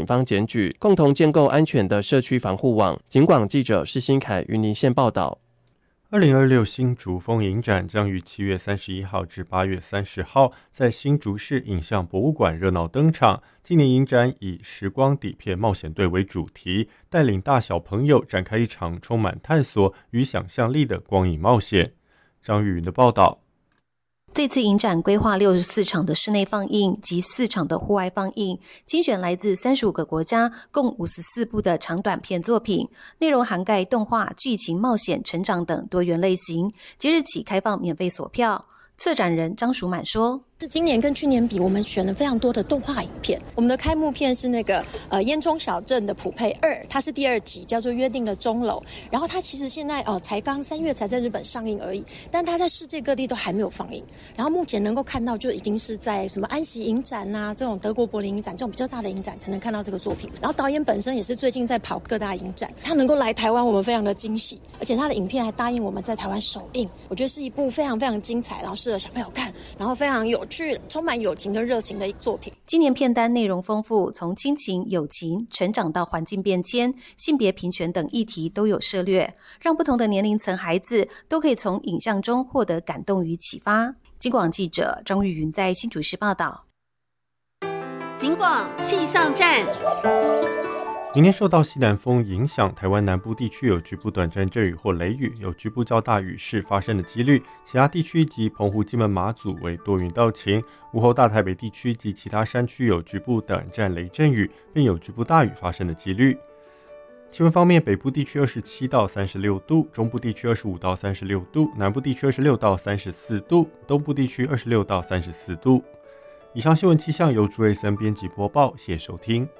方检举，共同建构安全的社区防护网。警广记者施新凯云林县报道。 2026新竹风影展将于7月31号至8月30号在新竹市影像博物馆热闹登场。今年影展以时光底片冒险队为主题，带领大小朋友展开一场充满探索与想象力的光影冒险。张玉云的报道。 这次影展规划64场的室内放映及4场的户外放映，精选来自35个国家共54部的长短片作品，内容涵盖动画、剧情、冒险、成长等多元类型。即日起开放免费索票。策展人张淑满说， 今年跟去年比，我们选了非常多的动画影片。我们的开幕片是那个烟囱小镇的普配2，它是第2集，叫做约定的钟楼。然后它其实现在才刚3月才在日本上映而已，但它在世界各地都还没有放映。然后目前能够看到就已经是在什么安息影展啊，这种德国柏林影展这种比较大的影展才能看到这个作品。然后导演本身也是最近在跑各大影展，他能够来台湾，我们非常的惊喜，而且他的影片还答应我们在台湾首映。我觉得是一部非常非常精彩，然后适合小朋友看，然后非常有趣，充满友情跟热情的作品。 今年片单内容丰富，从亲情、友情、成长到环境变迁、性别平权等议题都有涉略，让不同的年龄层孩子都可以从影像中获得感动与启发。警广记者张玉云在新竹市报道。 警广气象站。 明天受到西南风影响，台湾南部地区有局部短暂阵雨或雷雨，有局部较大雨势发生的几率。其他地区及澎湖、金门、马祖为多云到晴。午后大台北地区及其他山区有局部短暂雷阵雨，并有局部大雨发生的几率。气温方面，北部地区27到36度，中部地区25到36度，南部地区26到34度，东部地区26到34度。以上新闻气象由朱瑞森编辑播报，谢谢收听。